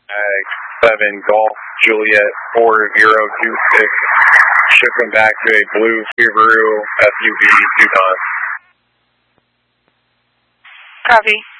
7 Golf Juliet 4026. Ship them back to a blue Subaru SUV Tucson. Copy.